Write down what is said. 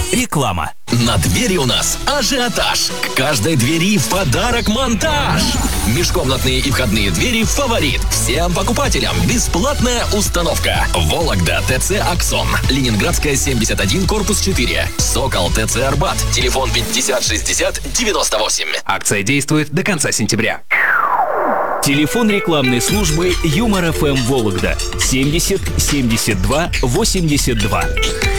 Реклама. На двери у нас ажиотаж. К каждой двери в подарок монтаж. Межкомнатные и входные двери «Фаворит». Всем покупателям бесплатная установка. Вологда ТЦ «Аксон». Ленинградская, 71, корпус 4. Сокол ТЦ «Арбат». Телефон 50 60 98. Акция действует до конца сентября. Телефон рекламной службы Юмор ФМ Вологда 70 72 82.